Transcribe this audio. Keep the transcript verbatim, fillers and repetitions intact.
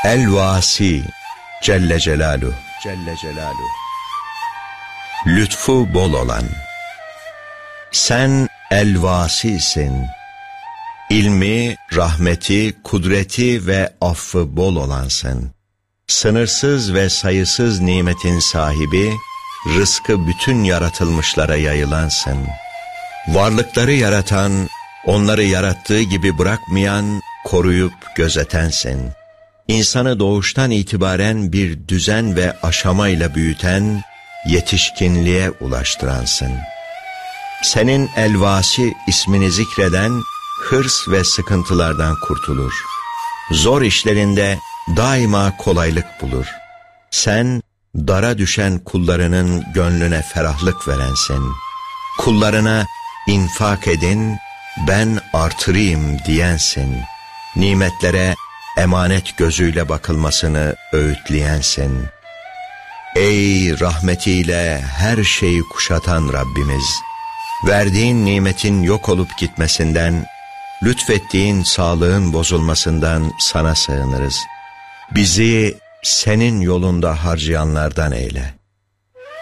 El-Vasi Celle Celaluhu, Celle Celaluhu. Lütfu bol olan. Sen El-Vasi'sin. İlmi, rahmeti, kudreti ve affı bol olansın. Sınırsız ve sayısız nimetin sahibi, rızkı bütün yaratılmışlara yayılansın. Varlıkları yaratan, onları yarattığı gibi bırakmayan, koruyup gözetensin. İnsanı doğuştan itibaren bir düzen ve aşamayla büyüten, yetişkinliğe ulaştıransın. Senin El-Vasi ismini zikreden, hırs ve sıkıntılardan kurtulur. Zor işlerinde daima kolaylık bulur. Sen, dara düşen kullarının gönlüne ferahlık verensin. Kullarına infak edin, ben artırayım diyensin. Nimetlere emanet gözüyle bakılmasını öğütleyensin. Ey rahmetiyle her şeyi kuşatan Rabbimiz! Verdiğin nimetin yok olup gitmesinden, lütfettiğin sağlığın bozulmasından sana sığınırız. Bizi senin yolunda harcayanlardan eyle.